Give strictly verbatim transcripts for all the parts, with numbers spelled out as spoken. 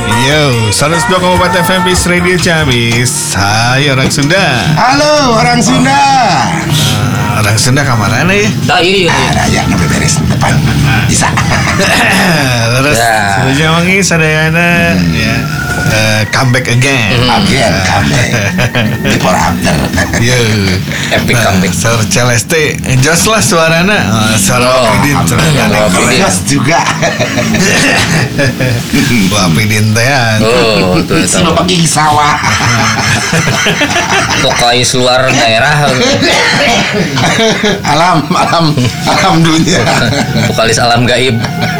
Yo, seratus dua koma empat F M Peace Radio Ciamis. Hai orang Sunda. Halo orang Sunda. Uh, orang Sunda kamarana ya? Ah, iya iya. Ah, ya, nabi beres depan. Bisa. Terus Ya. sebenarnya wangi sadayana ya. Uh, comeback again. Again, comeback. Before after. Yo. Epic comeback. Sir Celeste, jos lah suarana. Uh, suara Oh, Wapidin. Keras juga. Wapidin tean. Oh, tuh itu. Sudah pakai sawah. Vokalis luar daerah. Alam, alam, alam dunia. Vokalis alam gaib.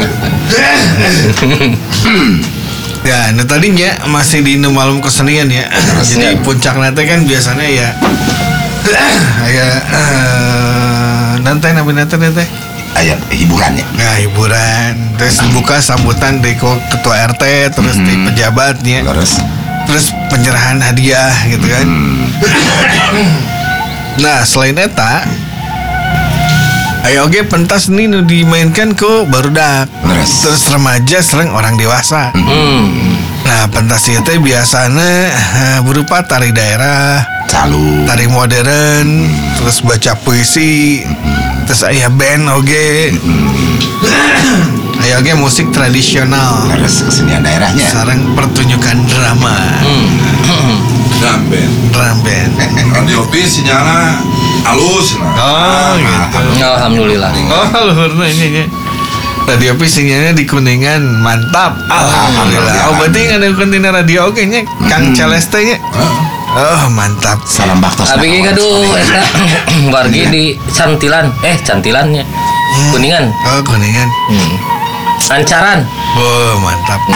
Ya, nah tadinya masih di Indo Malam Kesenian ya. Jadi puncak nanti kan biasanya ya kayak uh, nanti nabi nanti nanti. Ayat hiburannya. Nah, hiburan, terus dibuka sambutan dari ketua R T, terus di pejabatnya, Terus terus penyerahan hadiah gitu kan. Nah, selain eta, ayo oke pentas nih nu dimainkan ku barudak. Terus. Terus remaja sering orang dewasa. Hmm. Nah, pentas itu biasanya eh, berupa tari daerah, Calu. tari modern, terus baca puisi, terus aya band oge. Aya oge musik tradisional. Terus kesenian daerahnya. Sareng pertunjukan drama. Drum band. Drum band. Radio P sinyalnya halus lah. Oh, gitu. Alhamdulillah. Oh, luhurna ini nya. Radio P sinyalnya di Kuningan mantap. Alhamdulillah. Oh, berarti ada kontainer radio oge nya Kang Celeste nya. Oh, mantap. Salam baktos. Abi ge gaduh eta wargi di Cantilan. Eh, Cantilannya. Kuningan. Oh, Kuningan. Hmm. Ancaran. Oh, mantap.